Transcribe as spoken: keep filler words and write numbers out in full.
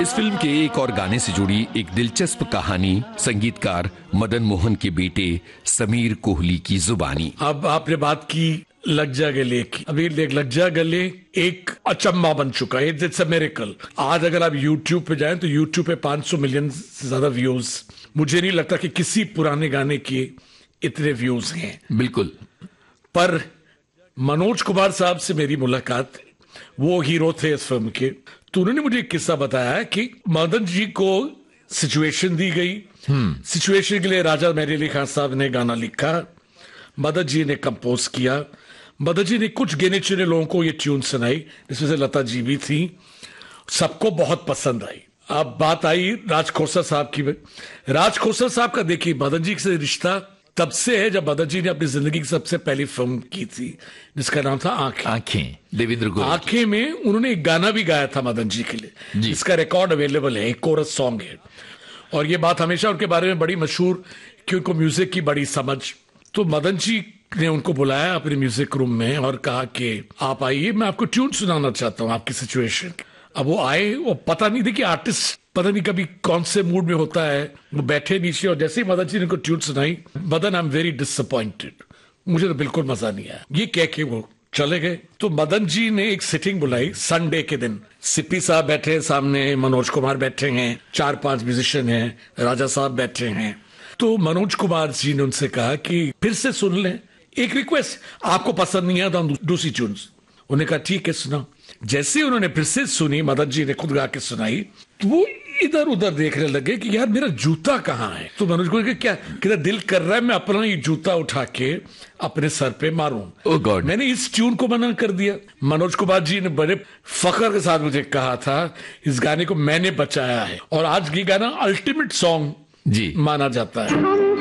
इस फिल्म के एक और गाने से जुड़ी एक दिलचस्प कहानी संगीतकार मदन मोहन के बेटे समीर कोहली की जुबानी। अब आपने बात की लग जा गले की। अभी लग जा गले एक अचंबा बन चुका है, इट्स अ मिरेकल। आज अगर आप YouTube पे जाएं तो YouTube पे पाँच सौ मिलियन से ज्यादा व्यूज। मुझे नहीं लगता कि किसी पुराने गाने के इतने व्यूज हैं। बिल्कुल। पर मनोज कुमार साहब से मेरी मुलाकात, वो हीरो थे इस फिल्म के, तो उन्होंने मुझे एक किस्सा बताया कि मदन जी को सिचुएशन दी गई। सिचुएशन के लिए राजा मेहर अली खान साहब ने गाना लिखा, मदन जी ने कंपोज किया। मदन जी ने कुछ गिने चुने लोगों को ये ट्यून सुनाई, जिसमें से लता जी भी थी। सबको बहुत पसंद आई। अब बात आई राज खोसला साहब की। राज खोसला साहब का देखिए मदन जी से रिश्ता तब से है जब मदन जी ने अपनी जिंदगी की सबसे पहली फिल्म की थी, जिसका नाम था आंखें। आंखें देवेंद्र गोयल। आंखें में उन्होंने एक गाना भी गाया था मदन जी के लिए, जिसका रिकॉर्ड अवेलेबल है, एक कोरस सॉन्ग है। और ये बात हमेशा उनके बारे में बड़ी मशहूर कि उनको म्यूजिक की बड़ी समझ। तो मदन जी ने उनको बुलाया अपने म्यूजिक रूम में और कहा कि आप आइए, मैं आपको ट्यून सुनाना चाहता हूँ आपकी सिचुएशन। अब वो आए, वो पता नहीं थी कि आर्टिस्ट पता नहीं कभी कौन से मूड में होता है। वो बैठे नीचे और जैसे ही मदन जी ने उनको ट्यून सुनाई, Madan I am very disappointed, मुझे तो बिल्कुल मजा नहीं आया, ये कह के वो चले गए। तो मदन जी ने एक सिटिंग बुलाई संडे के दिन। सिप्पी साहब बैठे हैं सामने, मनोज कुमार बैठे हैं, चार पांच म्यूजिशियन हैं, राजा साहब बैठे हैं। तो मनोज कुमार जी ने उनसे कहा कि फिर से सुन लें, एक रिक्वेस्ट, आपको पसंद नहीं आया तो हम दूसरी ट्यून। उन्होंने कहा ठीक है सुना। जैसे ही उन्होंने फिर से सुनी, मदन जी ने खुद गा के सुनाई, तो वो इधर उधर देखने लगे कि यार मेरा जूता कहाँ है। तो मनोज को क्या किधर दिल कर रहा है मैं अपना ये जूता उठा के अपने सर पे मारूं। oh God. मैंने इस ट्यून को मना कर दिया। मनोज कुमार जी ने बड़े फख्र के साथ मुझे कहा था इस गाने को मैंने बचाया है, और आज ये गाना अल्टीमेट सॉन्ग जी माना जाता है।